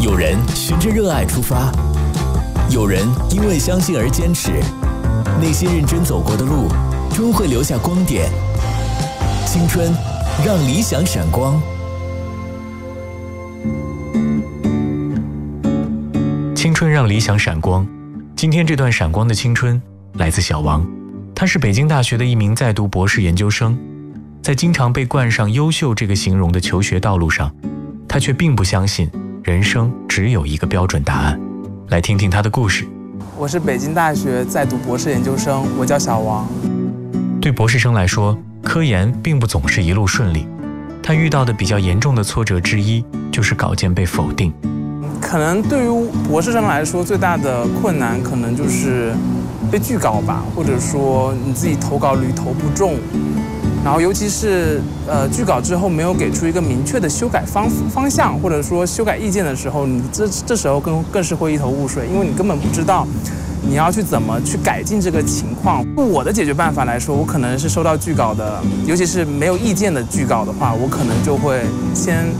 有人循着热爱出发，有人因为相信而坚持。那些认真走过的路，终会留下光点。青春，让理想闪光。 青春让理想闪光。今天这段闪光的青春来自小王，他是北京大学的一名在读博士研究生。在经常被冠上优秀这个形容的求学道路上，他却并不相信人生只有一个标准答案。来听听他的故事。 我是北京大学在读博士研究生，我叫小王。 对博士生来说，科研并不总是一路顺利。他遇到的比较严重的挫折之一就是稿件被否定。 可能对于博士生来说，最大的困难可能就是被拒稿吧，或者说你自己投稿率投不中，然后尤其是拒稿之后没有给出一个明确的修改方向，或者说修改意见的时候，你这时候更是会一头雾水，因为你根本不知道你要去怎么去改进这个情况。我的解决办法来说，我可能是收到拒稿的，尤其是没有意见的拒稿的话，我可能就会先